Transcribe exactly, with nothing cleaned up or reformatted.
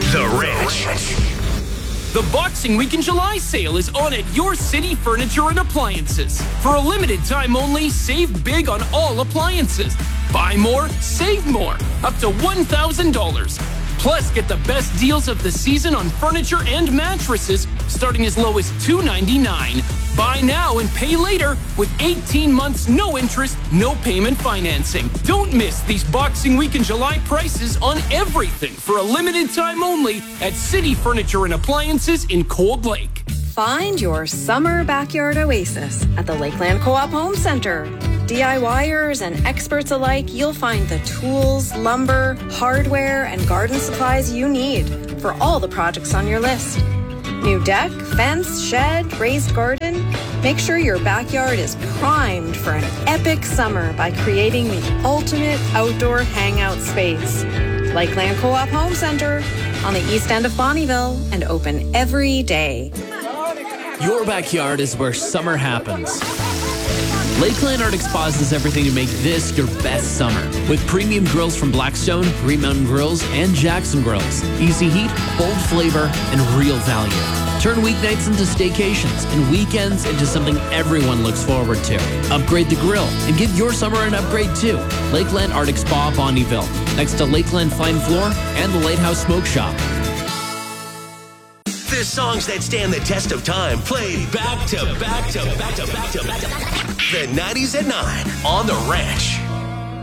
The Ranch. The Boxing Week in July sale is on at your City Furniture and Appliances. For a limited time only, save big on all appliances. Buy more, save more, up to one thousand dollars. Plus, get the best deals of the season on furniture and mattresses, starting as low as two hundred ninety-nine dollars. Buy now and pay later with eighteen months, no interest, no payment financing. Don't miss these Boxing Week in July prices on everything for a limited time only at City Furniture and Appliances in Cold Lake. Find your summer backyard oasis at the Lakeland Co-op Home Center. DIYers and experts alike, you'll find the tools, lumber, hardware, and garden supplies you need for all the projects on your list. New deck, fence, shed, raised garden. Make sure your backyard is primed for an epic summer by creating the ultimate outdoor hangout space. Lakeland Co-op Home Center on the east end of Bonnyville and open every day. Your backyard is where summer happens. Lakeland Arctic Spas is everything to make this your best summer. With premium grills from Blackstone, Green Mountain Grills, and Jackson Grills. Easy heat, bold flavor, and real value. Turn weeknights into staycations and weekends into something everyone looks forward to. Upgrade the grill and give your summer an upgrade too. Lakeland Arctic Spa, Bonnyville, next to Lakeland Fine Floor and the Lighthouse Smoke Shop. The songs that stand the test of time, played back to back to back to back to back to back. The nineties at nine on The Ranch.